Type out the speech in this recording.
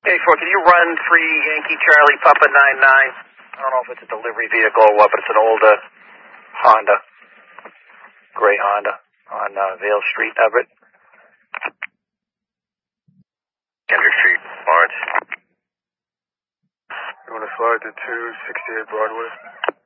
K4, can you run 3 Yankee Charlie Papa 99? I don't know if it's a delivery vehicle or what, but it's an older Honda. Gray Honda on Vale Street, Everett. 100 feet, Lawrence. You want to fly to 268 Broadway?